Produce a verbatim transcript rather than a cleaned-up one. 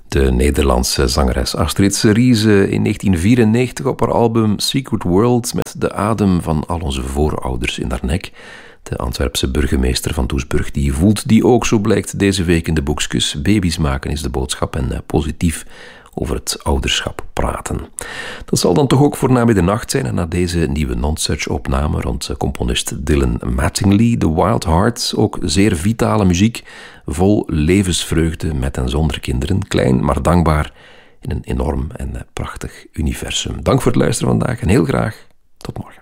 De Nederlandse zangeres Astrid Cerise in negentien vierennegentig op haar album Secret World met de adem van al onze voorouders in haar nek. De Antwerpse burgemeester van Doesburg die voelt die ook, zo blijkt deze week in de boekjes. Baby's maken is de boodschap en positief over het ouderschap praten. Dat zal dan toch ook voor na middernacht zijn en na deze nieuwe Non-Such-opname rond componist Dylan Mattingly, The Wild Heart, ook zeer vitale muziek, vol levensvreugde met en zonder kinderen, klein maar dankbaar in een enorm en prachtig universum. Dank voor het luisteren vandaag en heel graag tot morgen.